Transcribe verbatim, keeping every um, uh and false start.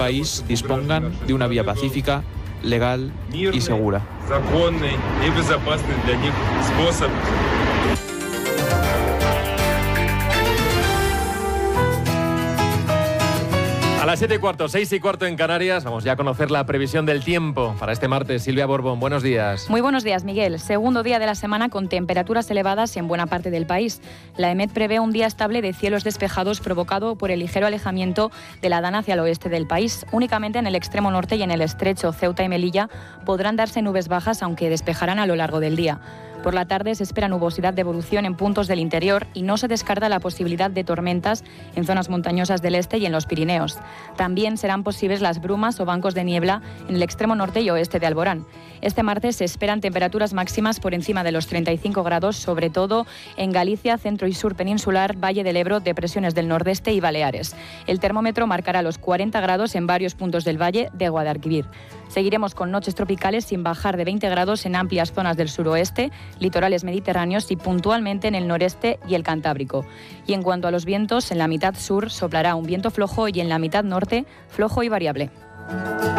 país dispongan de una vía pacífica, legal y segura. A las siete y cuarto, seis y cuarto en Canarias, vamos ya a conocer la previsión del tiempo para este martes. Silvia Borbón, buenos días. Muy buenos días, Miguel. Segundo día de la semana con temperaturas elevadas en buena parte del país. La EMET prevé un día estable de cielos despejados provocado por el ligero alejamiento de la Dana hacia el oeste del país. Únicamente en el extremo norte y en el estrecho Ceuta y Melilla podrán darse nubes bajas, aunque despejarán a lo largo del día. Por la tarde se espera nubosidad de evolución en puntos del interior y no se descarta la posibilidad de tormentas en zonas montañosas del este y en los Pirineos. También serán posibles las brumas o bancos de niebla en el extremo norte y oeste de Alborán. Este martes se esperan temperaturas máximas por encima de los treinta y cinco grados, sobre todo en Galicia, centro y sur peninsular, Valle del Ebro, depresiones del nordeste y Baleares. El termómetro marcará los cuarenta grados en varios puntos del valle de Guadalquivir. Seguiremos con noches tropicales sin bajar de veinte grados en amplias zonas del suroeste, litorales mediterráneos y puntualmente en el noreste y el Cantábrico. Y en cuanto a los vientos, en la mitad sur soplará un viento flojo y en la mitad norte flojo y variable.